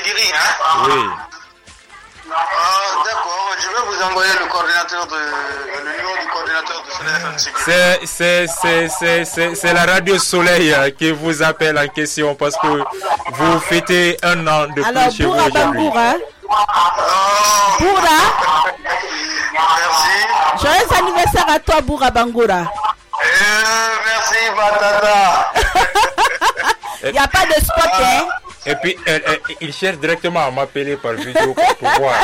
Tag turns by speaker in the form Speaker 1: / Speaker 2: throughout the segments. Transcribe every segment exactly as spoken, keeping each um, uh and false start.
Speaker 1: Guiri, hein?
Speaker 2: Oui.
Speaker 1: Ah, d'accord, je vais vous envoyer le coordinateur de le numéro du coordinateur de Soleil F M Tigiri.
Speaker 2: C'est, c'est, c'est, c'est, c'est, c'est la radio Soleil qui vous appelle en question parce que vous fêtez un an de
Speaker 3: Alors,
Speaker 2: plus chez vous
Speaker 3: Boura
Speaker 2: aujourd'hui.
Speaker 3: Bangoura.
Speaker 1: Oh,
Speaker 3: Boura,
Speaker 1: merci.
Speaker 3: joyeux anniversaire à toi, Boura Bangoura.
Speaker 1: Euh, merci, Batata.
Speaker 3: Il n'y a pas de spot, hein?
Speaker 2: Et puis, elle, elle, il cherche directement à m'appeler par vidéo pour pouvoir.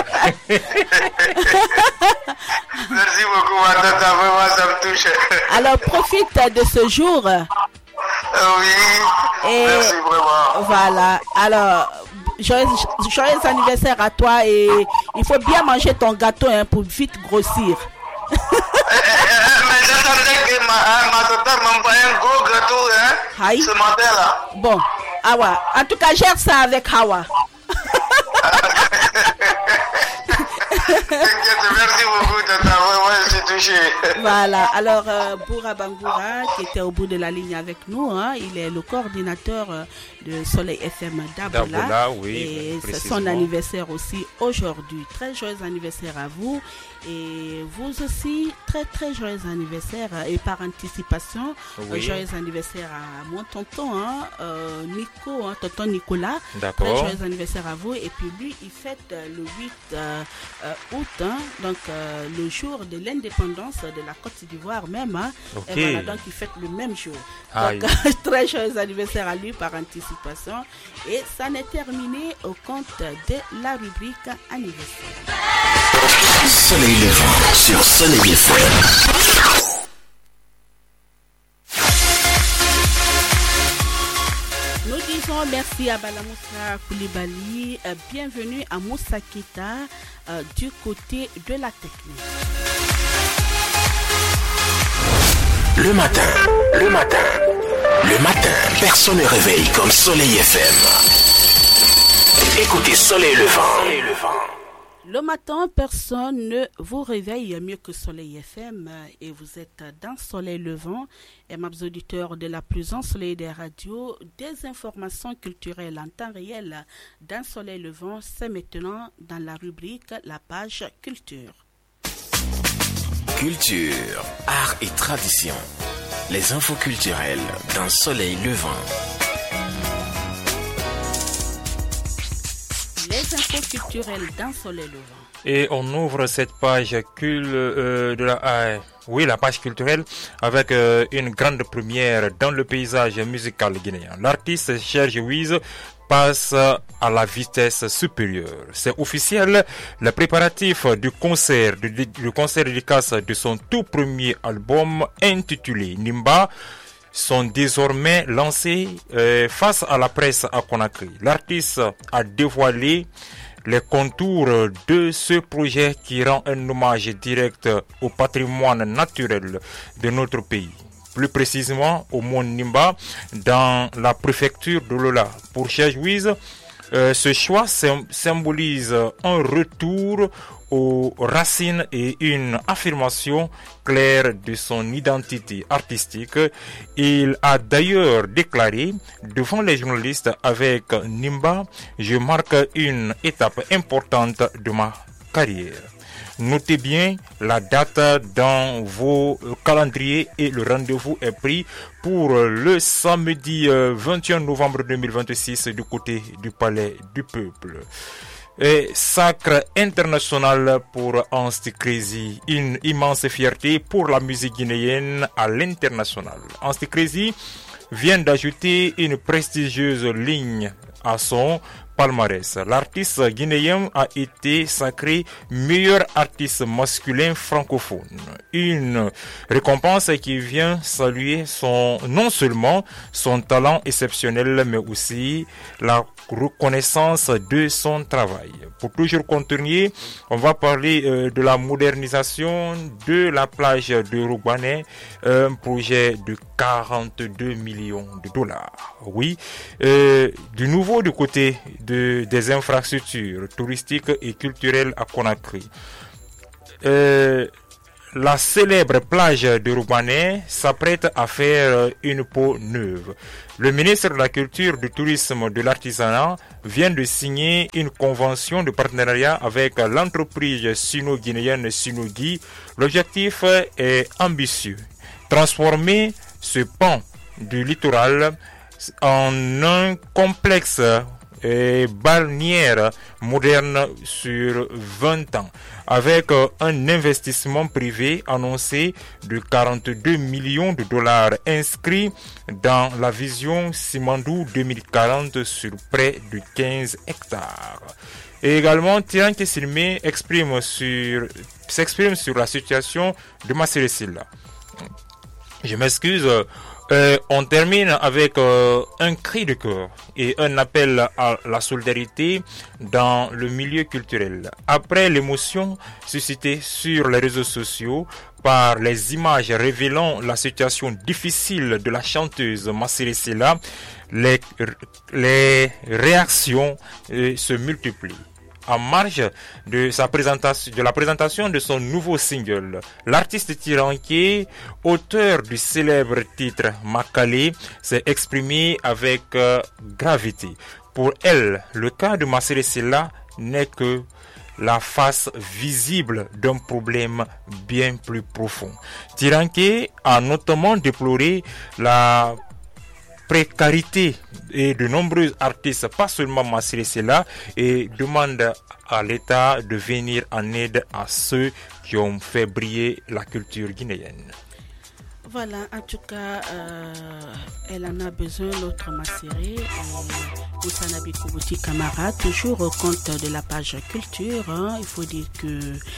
Speaker 1: Merci beaucoup, Batata. Vraiment, ça me touche.
Speaker 3: Alors, profite de ce jour.
Speaker 1: Euh, oui.
Speaker 3: Et
Speaker 1: Merci vraiment.
Speaker 3: voilà. Alors, joyeux, joyeux anniversaire à toi et il faut bien manger ton gâteau hein, pour vite grossir.
Speaker 1: Eh, eh, eh, mais j'attendais que ma, hein, ma tata m'envoie un gros gâteau hein,
Speaker 3: Aïe.
Speaker 1: ce matin-là.
Speaker 3: Bon, Awa. En tout cas, gère ça avec Hawa.
Speaker 1: T'inquiète, merci beaucoup, tata. Vraiment, je suis touché.
Speaker 3: Voilà, alors euh, Boura Bangoura qui était au bout de la ligne avec nous, hein, il est le coordinateur euh, de Soleil F M Dabola.
Speaker 2: Dabola, oui,
Speaker 3: et c'est
Speaker 2: précisément.
Speaker 3: son anniversaire aussi aujourd'hui. Très joyeux anniversaire à vous. Et vous aussi, très très joyeux anniversaire. Et par anticipation,
Speaker 2: Oui.
Speaker 3: euh, joyeux anniversaire à mon tonton, hein, euh, Nico, hein, tonton Nicolas.
Speaker 2: D'accord.
Speaker 3: Très joyeux anniversaire à vous. Et puis lui, il fête euh, le huit euh, euh, août, hein, donc euh, le jour de l'indépendance de la Côte d'Ivoire même. Hein.
Speaker 2: Ok.
Speaker 3: Et voilà, donc il fête le même jour.
Speaker 2: Aïe.
Speaker 3: Donc très joyeux anniversaire à lui par anticipation. Et ça n'est terminé au compte de la rubrique anniversaire.
Speaker 4: Soleil levant sur Soleil F M.
Speaker 3: Nous disons merci à Balamoussa Koulibaly. Euh, bienvenue à Moussa Kita euh, du côté de la technique.
Speaker 4: Le matin, le matin, le matin, personne ne réveille comme Soleil F M. Écoutez Soleil levant. Soleil levant.
Speaker 3: Le matin, personne ne vous réveille mieux que Soleil F M et vous êtes dans Soleil Levant. Et mes auditeurs de la plus ensoleillée des radios, des informations culturelles en temps réel dans Soleil Levant, c'est maintenant dans la rubrique La Page Culture.
Speaker 4: Culture, art et tradition. Les infos culturelles dans Soleil levant.
Speaker 3: Les infos culturelles dans Soleil Levant.
Speaker 2: Et on ouvre cette page cul euh, de la ah, oui la page culturelle avec euh, une grande première dans le paysage musical guinéen. L'artiste Serge Wiz passe à la vitesse supérieure. C'est officiel, le préparatif du concert, du, du concert dédicace de son tout premier album intitulé Nimba sont désormais lancés euh, face à la presse à Conakry. L'artiste a dévoilé les contours de ce projet qui rend un hommage direct au patrimoine naturel de notre pays. Plus précisément au mont Nimba, dans la préfecture de Lola. Pour Serge Wiz, euh, ce choix symbolise un retour aux racines et une affirmation claire de son identité artistique. Il a d'ailleurs déclaré devant les journalistes avec Nimba, je marque une étape importante de ma carrière. Notez bien la date dans vos calendriers et le rendez-vous est pris pour le samedi vingt et un novembre deux mille vingt-six du côté du Palais du Peuple. Et sacre international pour Ansti Crazy, une immense fierté pour la musique guinéenne à l'international. Ansti Crazy vient d'ajouter une prestigieuse ligne à son palmarès. L'artiste guinéen a été sacré meilleur artiste masculin francophone. Une récompense qui vient saluer son, non seulement son talent exceptionnel, mais aussi la reconnaissance de son travail. Pour toujours continuer, on va parler euh, de la modernisation de la plage de Roubanet, un projet de quarante-deux millions de dollars. Oui, euh, du nouveau du côté de, des infrastructures touristiques et culturelles à Conakry. Euh, la célèbre plage de Roubanet s'apprête à faire une peau neuve. Le ministre de la Culture, du Tourisme, de l'Artisanat vient de signer une convention de partenariat avec l'entreprise sino-guinéenne Sinogui. L'objectif est ambitieux. Transformer ce pan du littoral en un complexe et balnéaire moderne sur vingt ans, avec un investissement privé annoncé de quarante-deux millions de dollars inscrit dans la vision Simandou deux mille quarante sur près de quinze hectares. Et également, Tiranke Silmé exprime sur, s'exprime sur la situation de Massiré Sylla. Je m'excuse. Euh, on termine avec euh, un cri de cœur et un appel à la solidarité dans le milieu culturel. Après l'émotion suscitée sur les réseaux sociaux par les images révélant la situation difficile de la chanteuse Massiré Sylla, les, les réactions euh, se multiplient. En marge de sa présentation, de la présentation de son nouveau single, l'artiste Tiranke, auteur du célèbre titre Makale, s'est exprimé avec euh, gravité. Pour elle, le cas de Massiré Sylla n'est que la face visible d'un problème bien plus profond. Tiranke a notamment déploré la précarité et de nombreux artistes, pas seulement Massiré Sylla, et demande à l'État de venir en aide à ceux qui ont fait briller la culture guinéenne.
Speaker 3: Voilà, en tout cas, euh, elle en a besoin, l'autre Massiré. Moussanabi Koubouti Camara, toujours au compte de la page culture. Hein, il faut dire que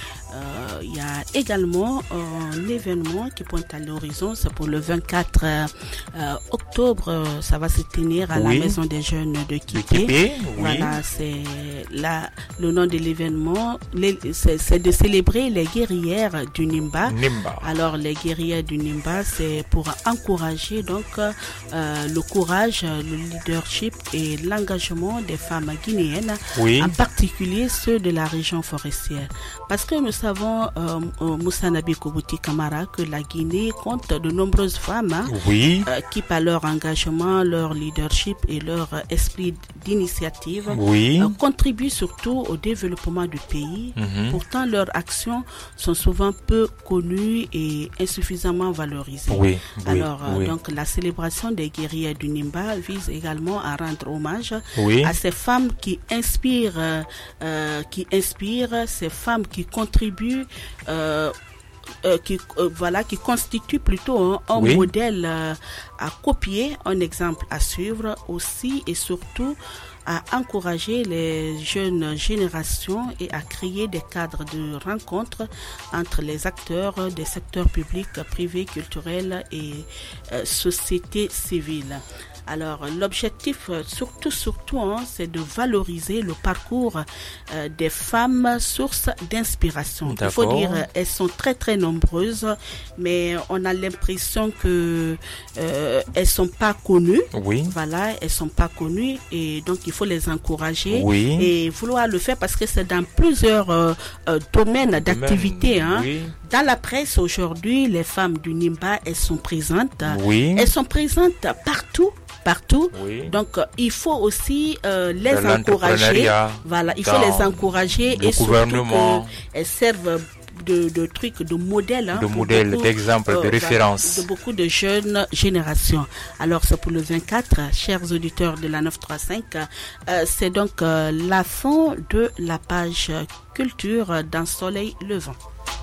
Speaker 3: euh, il y a également un événement qui pointe à l'horizon. C'est pour le vingt-quatre euh, octobre. Ça va se tenir à oui. la Maison des Jeunes de Kipé.
Speaker 2: Oui.
Speaker 3: Voilà, c'est là le nom de l'événement. C'est, c'est de célébrer les guerrières du Nimba.
Speaker 2: Nimba.
Speaker 3: Alors, les guerrières du Nimba, c'est pour encourager donc euh, le courage, le leadership et l'engagement des femmes guinéennes,
Speaker 2: oui.
Speaker 3: en particulier ceux de la région forestière. Parce que nous savons, euh, Moussanabi Koubouti Camara, que la Guinée compte de nombreuses femmes hein,
Speaker 2: oui.
Speaker 3: euh, qui, par leur engagement, leur leadership et leur esprit d'initiative,
Speaker 2: oui.
Speaker 3: euh, contribuent surtout au développement du pays.
Speaker 2: Mm-hmm.
Speaker 3: Pourtant, leurs actions sont souvent peu connues et insuffisamment valorisées.
Speaker 2: Oui, oui,
Speaker 3: Alors,
Speaker 2: oui.
Speaker 3: euh, donc, la célébration des guerrières du Nimba vise également à rendre hommage
Speaker 2: oui.
Speaker 3: à ces femmes qui inspirent, euh, euh, qui inspirent, ces femmes qui contribuent, euh, euh, qui euh, voilà, qui constituent plutôt un, un
Speaker 2: oui.
Speaker 3: modèle euh, à copier, un exemple à suivre aussi et surtout à encourager les jeunes générations et à créer des cadres de rencontre entre les acteurs des secteurs publics, privés, culturels et euh, société civile. Alors, l'objectif, surtout, surtout, hein, c'est de valoriser le parcours euh, des femmes sources d'inspiration.
Speaker 2: D'accord.
Speaker 3: Il faut dire, elles sont très, très nombreuses, mais on a l'impression que euh, elles sont pas connues.
Speaker 2: Oui.
Speaker 3: Voilà, elles sont pas connues et donc il faut les encourager
Speaker 2: oui.
Speaker 3: et vouloir le faire parce que c'est dans plusieurs euh, euh, domaines d'activité. Hein.
Speaker 2: Oui.
Speaker 3: Dans la presse aujourd'hui, les femmes du Nimba, elles sont présentes.
Speaker 2: Oui.
Speaker 3: Elles sont présentes partout. partout.
Speaker 2: Oui.
Speaker 3: Donc, euh, il faut aussi euh, les
Speaker 2: de
Speaker 3: encourager. Voilà, il faut les encourager
Speaker 2: le
Speaker 3: et
Speaker 2: gouvernement.
Speaker 3: surtout qu'elles servent de, de trucs, de modèles. Hein,
Speaker 2: de modèles, d'exemples, euh, de références.
Speaker 3: De beaucoup de jeunes générations. Alors, c'est pour le vingt-quatre, chers auditeurs de la neuf cent trente-cinq. Euh, c'est donc euh, la fin de la page culture dans Soleil Levant.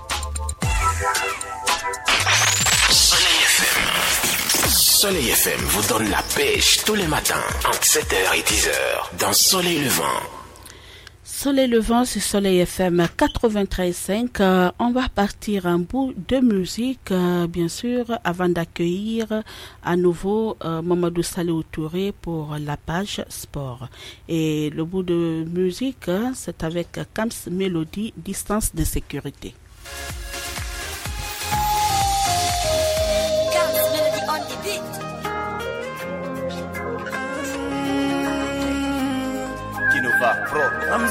Speaker 4: Soleil F M vous donne la pêche tous les matins entre sept heures et dix heures dans Soleil Levant.
Speaker 3: Soleil Levant, c'est Soleil F M quatre-vingt-treize virgule cinq. Euh, on va partir un bout de musique, euh, bien sûr, avant d'accueillir à nouveau euh, Mamadou Saleh Touré pour la page sport. Et le bout de musique, euh, c'est avec Kams Melody, distance de sécurité.
Speaker 5: Pro.